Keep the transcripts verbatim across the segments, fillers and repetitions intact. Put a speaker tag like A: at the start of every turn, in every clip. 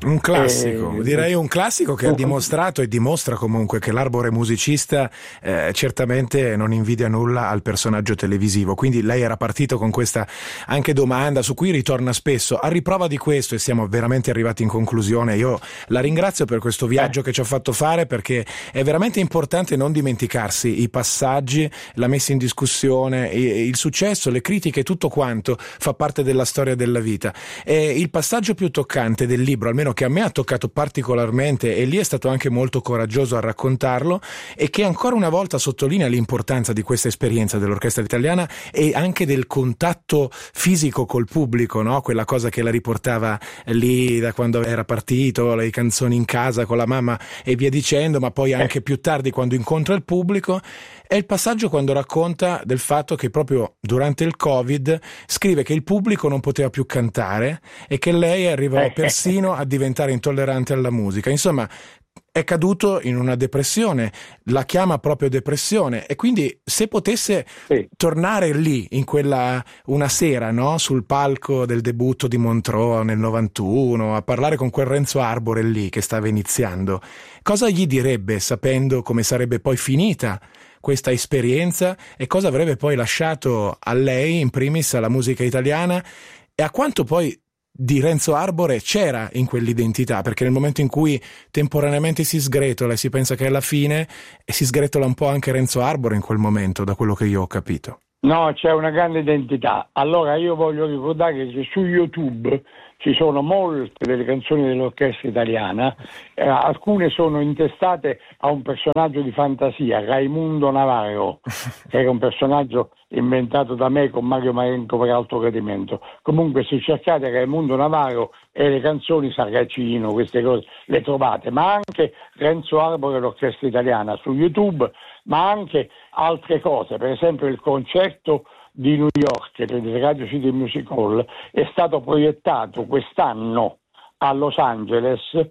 A: Un classico,
B: eh,
A: direi un classico che ha dimostrato e dimostra comunque che l'Arbore musicista eh, certamente non invidia nulla al personaggio televisivo, quindi lei era partito con questa anche domanda su cui ritorna spesso. A riprova di questo, e siamo veramente arrivati in conclusione, io la ringrazio per questo viaggio che ci ha fatto fare, perché è veramente importante non dimenticarsi i passaggi, la messa in discussione, il successo, le critiche, tutto quanto fa parte della storia della vita. E il passaggio più toccante del libro, almeno che a me ha toccato particolarmente, e lì è stato anche molto coraggioso a raccontarlo, e che ancora una volta sottolinea l'importanza di questa esperienza dell'orchestra italiana e anche del contatto fisico col pubblico, no? Quella cosa che la riportava lì da quando era partito, le canzoni in casa con la mamma e via dicendo, ma poi anche più tardi quando incontra il pubblico. È il passaggio quando racconta del fatto che proprio durante il Covid scrive che il pubblico non poteva più cantare e che lei arrivò persino a diventare intollerante alla musica. Insomma, è caduto in una depressione, la chiama proprio depressione, e quindi se potesse sì. tornare lì in quella una sera, no, sul palco del debutto di Montreux nel novantuno a parlare con quel Renzo Arbore lì che stava iniziando, cosa gli direbbe, sapendo come sarebbe poi finita questa esperienza e cosa avrebbe poi lasciato a lei, in primis alla musica italiana, e a quanto poi di Renzo Arbore c'era in quell'identità, perché nel momento in cui temporaneamente si sgretola e si pensa che è la fine, e si sgretola un po' anche Renzo Arbore in quel momento, da quello che io ho capito.
B: No, c'è una grande identità. Allora io voglio ricordare che su YouTube ci sono molte delle canzoni dell'orchestra italiana, eh, alcune sono intestate a un personaggio di fantasia, Raimundo Navarro, che era un personaggio inventato da me con Mario Marenco per alto gradimento. Comunque se cercate Raimundo Navarro e le canzoni Sarracino, queste cose le trovate, ma anche Renzo Arbore e l'orchestra italiana su YouTube, ma anche altre cose, per esempio il concerto di New York del Radio City Music Hall è stato proiettato quest'anno a Los Angeles eh,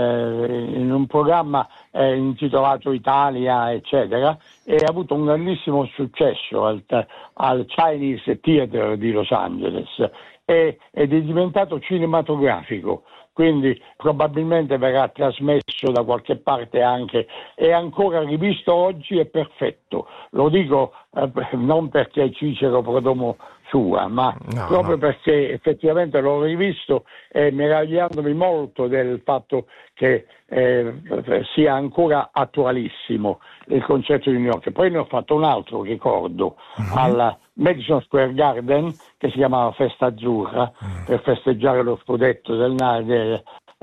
B: in un programma eh, intitolato Italia eccetera, e ha avuto un grandissimo successo al, al Chinese Theatre di Los Angeles e, ed è diventato cinematografico, quindi probabilmente verrà trasmesso da qualche parte anche, è ancora rivisto oggi, è perfetto. Lo dico eh, non perché Cicero Prodomo sua, ma no, proprio no. perché effettivamente l'ho rivisto e meravigliandomi molto del fatto che eh, sia ancora attualissimo il concerto di New York. Poi ne ho fatto un altro, ricordo, uh-huh. al Madison Square Garden, che si chiamava Festa Azzurra, uh-huh. per festeggiare lo scudetto del, del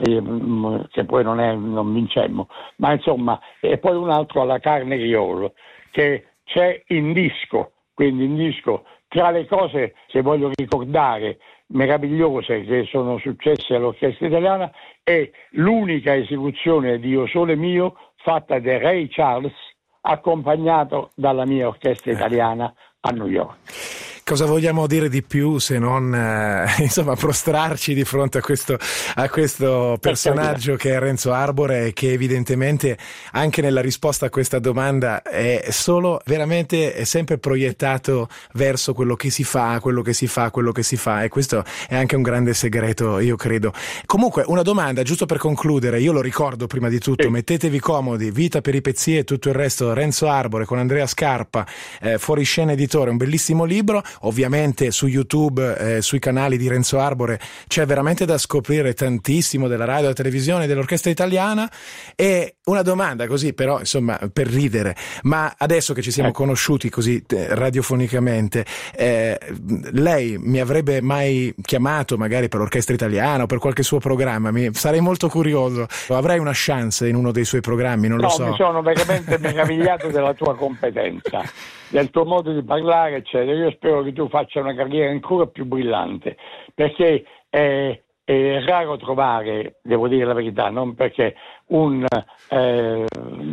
B: eh, che poi non, è, non vincemmo, ma insomma, e poi un altro alla Carnegie Hall, che c'è in disco, quindi in disco. Tra le cose, se voglio ricordare, meravigliose che sono successe all'orchestra italiana, è l'unica esecuzione di Io Sole Mio fatta da Ray Charles, accompagnato dalla mia orchestra italiana a New York.
A: Cosa vogliamo dire di più se non eh, insomma prostrarci di fronte a questo, a questo personaggio che è Renzo Arbore, e che evidentemente anche nella risposta a questa domanda è solo veramente è sempre proiettato verso quello che si fa, quello che si fa, quello che si fa, e questo è anche un grande segreto, io credo. Comunque una domanda, giusto per concludere, io lo ricordo prima di tutto, sì. Mettetevi comodi, Vita, peripezie e tutto il resto, Renzo Arbore con Andrea Scarpa, eh, Fuoriscena Editore, un bellissimo libro. Ovviamente su YouTube, eh, sui canali di Renzo Arbore c'è veramente da scoprire tantissimo della radio, della televisione, dell'orchestra italiana. E una domanda così, però insomma per ridere, ma adesso che ci siamo conosciuti così eh, radiofonicamente, eh, lei mi avrebbe mai chiamato magari per l'orchestra italiana o per qualche suo programma? Mi, sarei molto curioso, avrei una chance in uno dei suoi programmi, non
B: no,
A: lo so.
B: No, mi sono veramente meravigliato della tua competenza, del tuo modo di parlare eccetera. Io spero che tu faccia una carriera ancora più brillante, perché è, è raro trovare, devo dire la verità, non perché un, eh,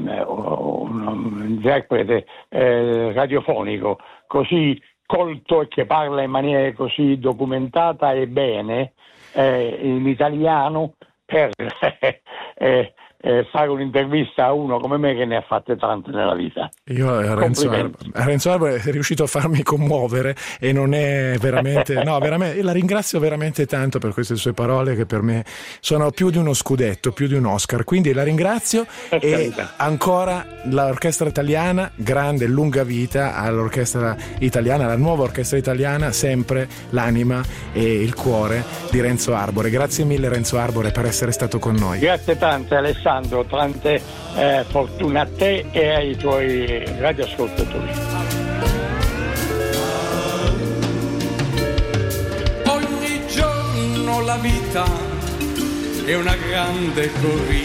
B: un, un interprete eh, radiofonico così colto e che parla in maniera così documentata e bene eh, in italiano per, eh, eh, fare un'intervista a uno come me che ne ha fatte tante nella vita.
A: Io a Renzo, Arbore, a Renzo Arbore è riuscito a farmi commuovere e non è veramente, no, veramente, la ringrazio veramente tanto per queste sue parole che per me sono più di uno scudetto, più di un Oscar, quindi la ringrazio e ancora l'orchestra italiana, grande, lunga vita all'orchestra italiana, alla nuova orchestra italiana, sempre l'anima e il cuore di Renzo Arbore. Grazie mille Renzo Arbore per essere stato con noi.
B: Grazie tante Alessandro, tante eh, fortuna a te e ai tuoi radioascoltatori.
C: Ogni giorno la vita è una grande corrida.